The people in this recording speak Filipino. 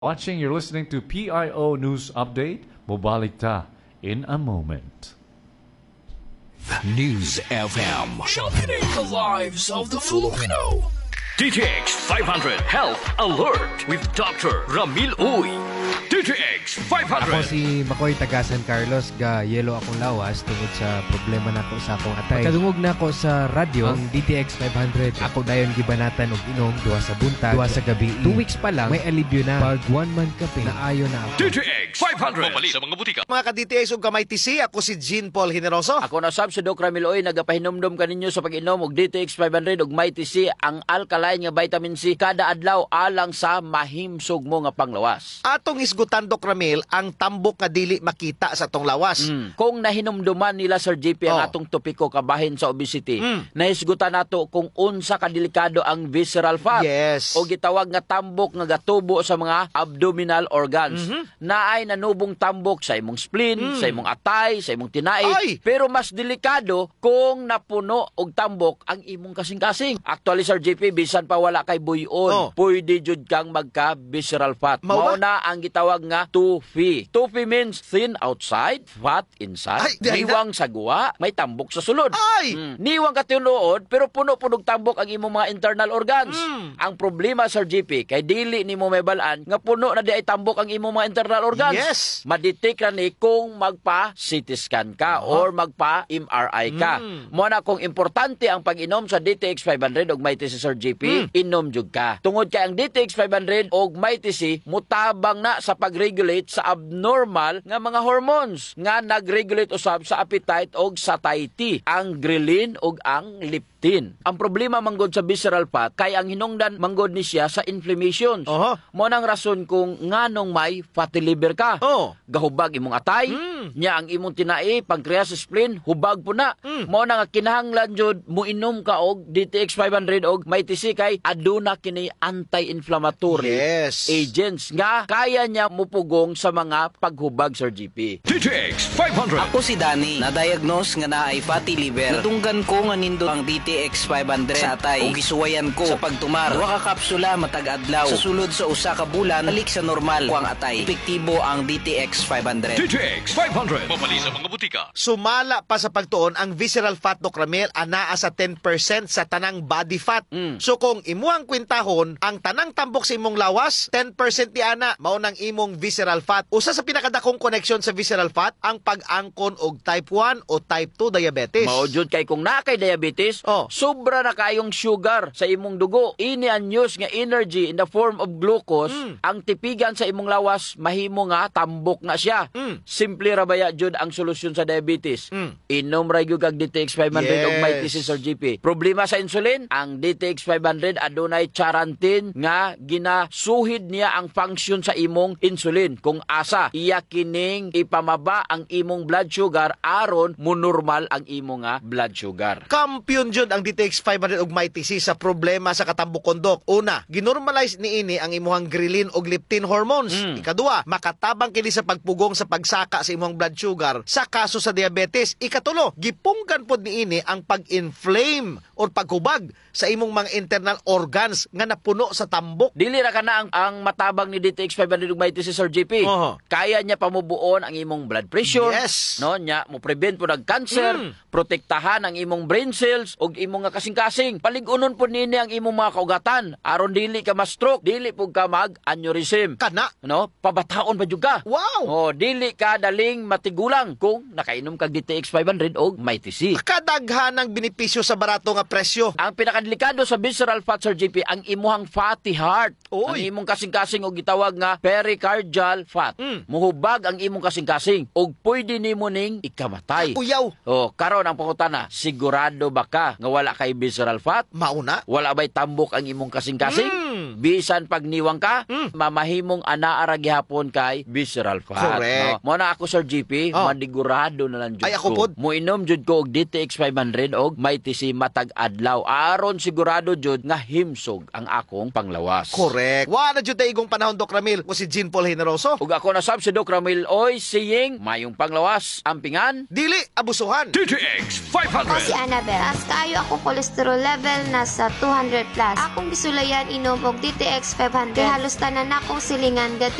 Watching, you're listening to PIO News Update. Bubalik ta in a moment. News FM. Sharpening the lives of the Filipino. DTX 500 Health Alert with Dr. Ramil Uy. DTX 500. Ako si Makoy taga San Carlos, ga yelo akong lawas tungod sa problema nako sa akong atay. Kadungog na ako sa radyo ang DTX 500. Ako dayon gibanatan og inom duha sa buntag, duha sa gabi. 2 weeks pa lang may alibyo na. Pag 1 month kape na ayo na ako. DTX 500 Mapali sa mga butika. Mga ka-DTX ug kamay TC, ako si Jean Paul Generoso. Ako na sab si Doc Ramil Oy, nagapahinomdom kaninyo sa pag-inom og DTX 500 ug Mighty C, ang alkaline nga vitamin C kada adlaw alang sa mahimsog mo nga panglawas. Atong isgutan, Doc Ramil, ang tambok nga dili makita sa tong lawas. Kung nahinomduman nila Sir JP ang atong topiko kabahin sa obesity, nahisgutan nato kung unsa kadelikado ang visceral fat Yes. o gitawag nga tambok nga gatubo sa mga abdominal organs. Naay nanubong tambok sa imong spleen, sa imong atay, sa imong tinai. Ay! Pero mas delikado kung napuno og tambok ang imong kasing-kasing. Actually, Sir JP, bisan pa wala kay buyon, pwede jud kang magka-visceral fat. Mao ba? Mao na ang gitawag nga TUFI. TUFI means thin outside, fat inside. Ay, di- Niwang sa guwa, may tambok sa sulod. Ay! Niwang ka tinuod, pero puno-punog tambok ang imong mga internal organs. Ang problema, Sir JP, kay dili nimo may balaan nga puno na di ay tambok ang imong mga internal organs. Yes. Madetect ra ni kung magpa-CT scan ka or magpa-MRI ka. Mo na kung importante ang pag-inom sa DTX 500 og Mighty C, Sir JP, inom jud ka. Tungod kay ang DTX 500 og Mighty C mutabang na sa pag-regulate sa abnormal nga mga hormones nga nag-regulate usab sa appetite og satiety, ang ghrelin og ang leptin. Ang problema manggod sa visceral fat kay ang hinungdan manggod ni siya sa inflammations. Mo nang rason kung nganong may fatty liver ka. Gahubag imong atay, nya ang imong tinai, pancreas, spleen, hubag po na. Mo na nga kinahanglan jud muinom ka og DTX 500 og Mighty C kay aduna kini anti-inflammatory Yes. agents nga kaya niya mupugong sa mga paghubag, Sir GP. DTX 500. Ako si Danny, na-diagnose nga na ay fatty liver. Natunggan ko nga nindo ang DTX 500 sa atay. O gisuwayan ko sa pagtumar. Duha ka kapsula matag adlaw. Sa sulod sa usa ka bulan, balik sa normal ko ang atay. Epektibo ang DTX 500. DTX 500 Mapali sa mga butika. Sumala pa sa pagtuon ang visceral fat, Doc Ramil, anaa sa 10% sa tanang body fat. So kung imuhang kwintahon, ang tanang tambok sa imong lawas, 10% di ana, mao nang imong visceral fat. Usa sa pinakadakong koneksyon sa visceral fat, ang pag-angkon og type 1 o type 2 diabetes. Mao jud kay kung naa kay diabetes, sobra na kayong sugar sa imong dugo. Ini ang news nga energy in the form of glucose, ang tipigan sa imong lawas mahimo nga tambok na siya. Simple ra baya jud ang solusyon sa diabetes. Inom ra gyud kag DTX 500 og Mighty C, Sir GP. Problema sa insulin, ang DTX 500 adunay charantin nga ginasuhid niya ang function sa imong insulin. Kung asa iya kining ipamaba ang imong blood sugar aron mo normal ang imong nga blood sugar. Kampiyon jud ang DTX 500 og Mighty C sa problema sa katambukon, Doc. Una, ginormalize niini ang imuhang ghrelin og leptin hormones. Ikaduha, makatabang kini sa pagpugong sa pagsaka sa imong blood sugar sa kaso sa diabetes. Ikatulo, gipungkan pod niini ang pag-inflame or paghubag sa imong mga internal organs nga napuno sa tambok. Dili ra kana ang matabang ni DTX 500 ug Mighty C, Sir GP. Kaya niya pamubuon ang imong blood pressure. Yes. No, nya mo prevent po ng cancer, protektahan ang imong brain cells ug imong nga kasing-kasing. Paligunon po nini ang imong mga kaugatan aron dili ka ma-stroke, dili pug ka mag-aneurysm. Kana. No, pabataon ba jud ka? Wow. Dili ka daling matigulang kung nakainom kag DTX 500 og Mighty C. Kadaghan ang benepisyo sa barato nga presyo. Ang pinakadelikado sa visceral fat, Sir JP, ang imuhang fatty heart. Oy. Ang imong kasing-kasing og gitawag nga pericardial fat. Muhubag ang imong kasing-kasing og pwede nimo ning ikamatay. Uyaw. Karon ang pangutana, sigurado ba ka nga wala kay visceral fat? Mauna. Wala ba'y tambok ang imong kasing-kasing? Bisan pag niwang ka, mamahimong anaara gihapon kay visceral fat. Correct. No? Mo na ako, Sir GP, Oh. madigurado na lang jud Ay, ako ko. pod. Moinom jud ko og DTX 500 og Mighty matag adlaw aron sigurado jud nga himsog ang akong panglawas. Correct. Wala jud tay igong panahon, Doc Ramil, ko si Jean Paul Generoso. Ug ako na sab si Doc Ramil Oy siying mayong panglawas ampingan. Dili abusuhan. DTX Ako si 500. Annabelle. As kaayo ako cholesterol level nasa 200 plus. Akong gisulayan inom og DTX 500. Kay halos tanan akong silingan